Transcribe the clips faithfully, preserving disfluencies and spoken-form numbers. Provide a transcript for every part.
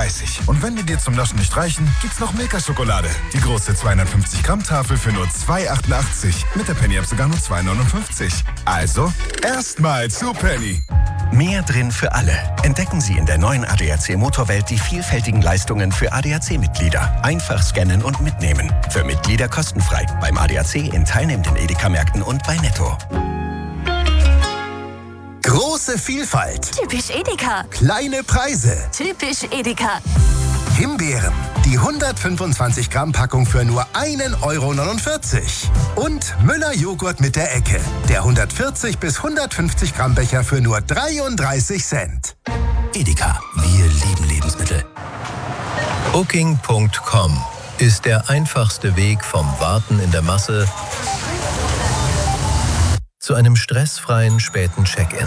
dreißig. Und wenn die dir zum Naschen nicht reichen, gibt's noch Milka-Schokolade. Die große zweihundertfünfzig Gramm Tafel für nur zwei achtundachtzig. Mit der Penny-App sogar nur zwei neunundfünfzig. Also, erstmal zu Penny. Mehr drin für alle. Entdecken Sie in der neuen A D A C Motorwelt die vielfältigen Leistungen für A D A C-Mitglieder. Einfach scannen und mitnehmen. Für Mitglieder kostenfrei. Beim A D A C in teilnehmenden Edeka-Märkten und bei Netto. Große Vielfalt. Typisch Edeka. Kleine Preise. Typisch Edeka. Himbeeren. Die hundertfünfundzwanzig Gramm Packung für nur ein Euro neunundvierzig. Und Müller Joghurt mit der Ecke. Der hundertvierzig bis hundertfünfzig Gramm Becher für nur dreiunddreißig Cent. Edeka. Wir lieben Lebensmittel. Booking Punkt com ist der einfachste Weg vom Warten in der Masse zu einem stressfreien späten Check-in.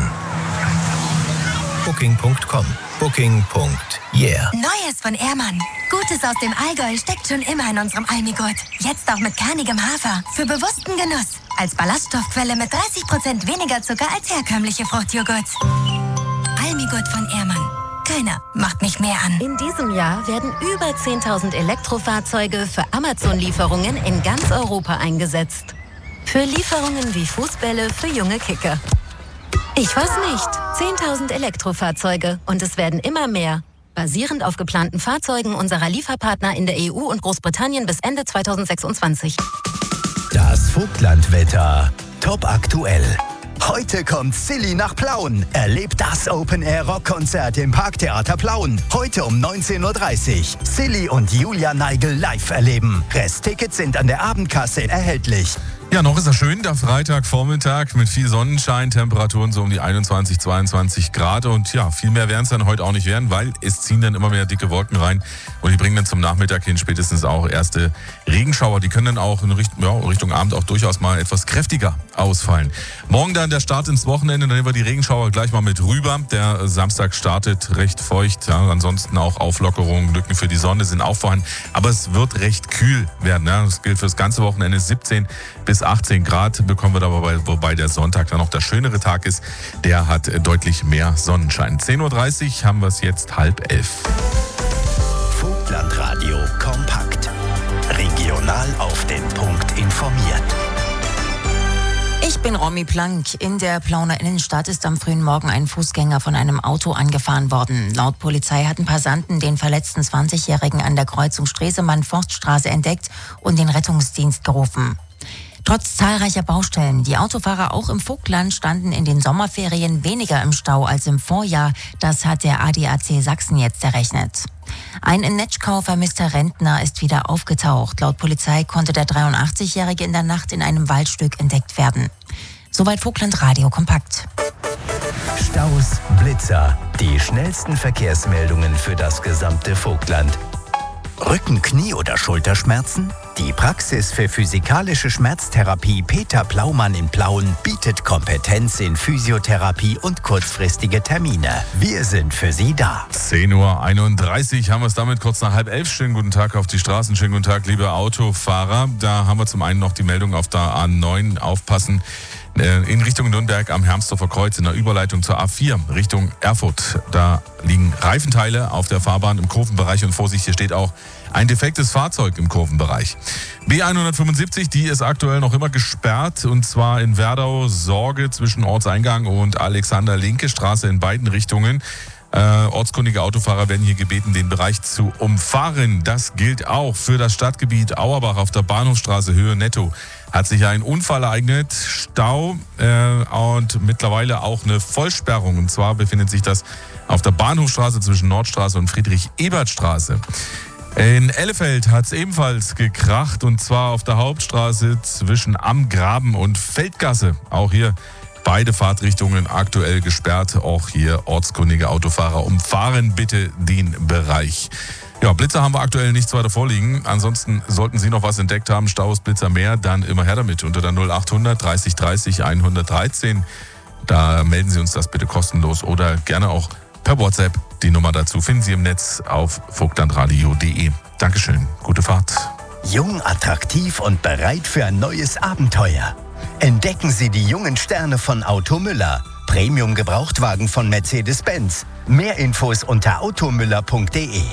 Booking Punkt com. Booking. Yeah. Neues von Ehrmann. Gutes aus dem Allgäu steckt schon immer in unserem Almigurt. Jetzt auch mit kernigem Hafer. Für bewussten Genuss. Als Ballaststoffquelle mit dreißig Prozent weniger Zucker als herkömmliche Fruchtjoghurt. Almigurt von Ehrmann. Keiner macht mich mehr an. In diesem Jahr werden über zehntausend Elektrofahrzeuge für Amazon-Lieferungen in ganz Europa eingesetzt. Für Lieferungen wie Fußbälle für junge Kicker. Ich weiß nicht. zehntausend Elektrofahrzeuge und es werden immer mehr. Basierend auf geplanten Fahrzeugen unserer Lieferpartner in der E U und Großbritannien bis Ende zweitausendsechsundzwanzig. Das Vogtlandwetter. Top aktuell. Heute kommt Silly nach Plauen. Erlebt das Open-Air-Rock-Konzert im Parktheater Plauen. Heute um neunzehn Uhr dreißig. Silly und Julia Neigel live erleben. Resttickets sind an der Abendkasse erhältlich. Ja, noch ist er schön, der Freitagvormittag mit viel Sonnenschein, Temperaturen so um die einundzwanzig, zweiundzwanzig Grad und ja, viel mehr werden es dann heute auch nicht werden, weil es ziehen dann immer mehr dicke Wolken rein und die bringen dann zum Nachmittag hin spätestens auch erste Regenschauer. Die können dann auch in Richtung, ja, Richtung Abend auch durchaus mal etwas kräftiger ausfallen. Morgen dann der Start ins Wochenende, dann nehmen wir die Regenschauer gleich mal mit rüber. Der Samstag startet recht feucht, ja, ansonsten auch Auflockerungen, Lücken für die Sonne sind auch vorhanden, aber es wird recht kühl werden. Ja. Das gilt für das ganze Wochenende, siebzehn bis achtzehn Grad bekommen wir dabei, wobei der Sonntag dann noch der schönere Tag ist. Der hat deutlich mehr Sonnenschein. zehn Uhr dreißig haben wir es jetzt halb elf. Vogtlandradio kompakt. Regional auf den Punkt informiert. Ich bin Romy Plank. In der Plauner Innenstadt ist am frühen Morgen ein Fußgänger von einem Auto angefahren worden. Laut Polizei hatten Passanten den verletzten zwanzigjährigen an der Kreuzung Stresemann-Forststraße entdeckt und den Rettungsdienst gerufen. Trotz zahlreicher Baustellen, die Autofahrer auch im Vogtland standen in den Sommerferien weniger im Stau als im Vorjahr. Das hat der A D A C Sachsen jetzt errechnet. Ein in Netschkau vermisster Rentner ist wieder aufgetaucht. Laut Polizei konnte der dreiundachtzigjährige in der Nacht in einem Waldstück entdeckt werden. Soweit Vogtland Radio kompakt. Staus, Blitzer, die schnellsten Verkehrsmeldungen für das gesamte Vogtland. Rücken-, Knie- oder Schulterschmerzen? Die Praxis für physikalische Schmerztherapie Peter Plaumann in Plauen bietet Kompetenz in Physiotherapie und kurzfristige Termine. Wir sind für Sie da. zehn Uhr einunddreißig haben wir es damit kurz nach halb elf. Schönen guten Tag auf die Straßen, schönen guten Tag, liebe Autofahrer. Da haben wir zum einen noch die Meldung auf der A neun, aufpassen. In Richtung Nürnberg am Hermsdorfer Kreuz in der Überleitung zur A vier Richtung Erfurt. Da liegen Reifenteile auf der Fahrbahn im Kurvenbereich und Vorsicht, hier steht auch ein defektes Fahrzeug im Kurvenbereich. B hundertfünfundsiebzig, die ist aktuell noch immer gesperrt und zwar in Werdau Sorge zwischen Ortseingang und Alexander-Linke-Straße in beiden Richtungen. Äh, ortskundige Autofahrer werden hier gebeten, den Bereich zu umfahren. Das gilt auch für das Stadtgebiet Auerbach auf der Bahnhofstraße Höhe Netto. Hat sich ein Unfall ereignet, Stau äh, und mittlerweile auch eine Vollsperrung. Und zwar befindet sich das auf der Bahnhofstraße zwischen Nordstraße und Friedrich-Ebert-Straße. In Ellefeld hat es ebenfalls gekracht und zwar auf der Hauptstraße zwischen Am Graben und Feldgasse. Auch hier beide Fahrtrichtungen aktuell gesperrt. Auch hier ortskundige Autofahrer umfahren bitte den Bereich. Ja, Blitzer haben wir aktuell nichts weiter vorliegen. Ansonsten sollten Sie noch was entdeckt haben, Staus, Blitzer mehr, dann immer her damit unter der null achthundert dreißig dreißig hundertdreizehn. Da melden Sie uns das bitte kostenlos oder gerne auch per WhatsApp. Die Nummer dazu finden Sie im Netz auf vogtlandradio punkt de. Dankeschön, gute Fahrt. Jung, attraktiv und bereit für ein neues Abenteuer. Entdecken Sie die jungen Sterne von Auto Müller. Premium-Gebrauchtwagen von Mercedes-Benz. Mehr Infos unter automüller punkt de.